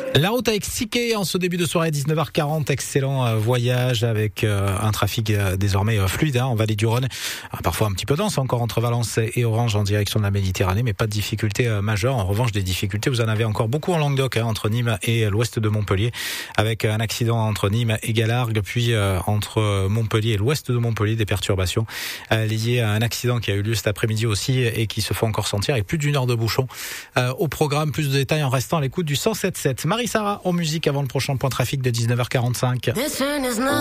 La route avec Siké en ce début de soirée 19h40, excellent voyage avec un trafic désormais fluide en vallée du Rhône, parfois un petit peu dense encore entre Valence et Orange en direction de la Méditerranée, mais pas de difficultés majeures. En revanche, des difficultés, vous en avez encore beaucoup en Languedoc, entre Nîmes et l'ouest de Montpellier, avec un accident entre Nîmes et Galargues, puis entre Montpellier et l'ouest de Montpellier, des perturbations liées à un accident qui a eu lieu cet après-midi aussi et qui se font encore sentir, et plus d'une heure de bouchon au programme. Plus de détails en restant à l'écoute du 107.7. Marie-Sarah en musique avant le prochain point trafic de 19h45.